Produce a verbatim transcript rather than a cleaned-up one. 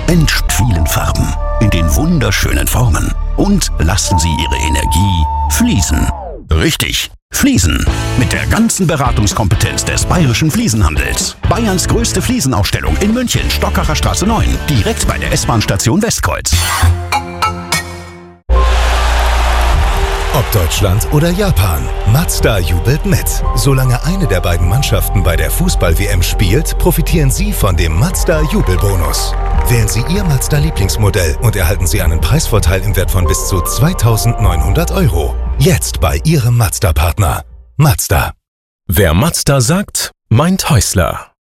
in vielen Farben, in den wunderschönen Formen und lassen Sie Ihre Energie fließen. Richtig, fließen. Mit der ganzen Beratungskompetenz des Bayerischen Fliesenhandels. Bayerns größte Fliesenausstellung in München, Stockacher Straße neun, direkt bei der S-Bahn-Station Westkreuz. Ob Deutschland oder Japan, Mazda jubelt mit. Solange eine der beiden Mannschaften bei der Fußball-W M spielt, profitieren Sie von dem Mazda-Jubelbonus. Wählen Sie Ihr Mazda-Lieblingsmodell und erhalten Sie einen Preisvorteil im Wert von bis zu zweitausendneunhundert Euro. Jetzt bei Ihrem Mazda-Partner. Mazda. Wer Mazda sagt, meint Häusler.